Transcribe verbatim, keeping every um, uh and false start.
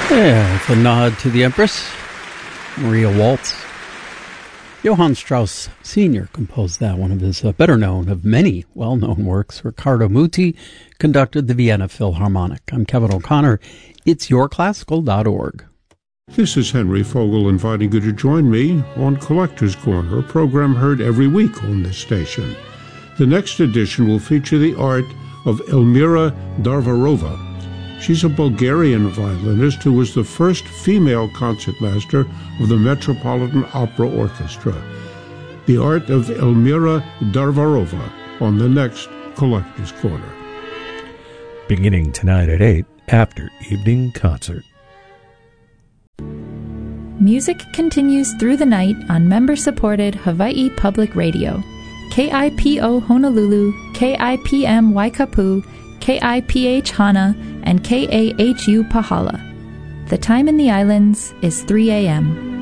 Yeah, it's a nod to the Empress, Maria Waltz. Johann Strauss Senior composed that, one of his uh, better known of many well-known works. Riccardo Muti conducted the Vienna Philharmonic. I'm Kevin O'Connor. It's your classical dot org. This is Henry Fogel inviting you to join me on Collector's Corner, a program heard every week on this station. The next edition will feature the art of Elmira Darvarova. She's a Bulgarian violinist who was the first female concertmaster of the Metropolitan Opera Orchestra. The art of Elmira Darvarova on the next Collector's Corner. Beginning tonight at eight after evening concert. Music continues through the night on member-supported Hawaii Public Radio. K I P O Honolulu, K I P M Waikapu, K I P H Hana, and K A H U Pahala. The time in the islands is three a.m.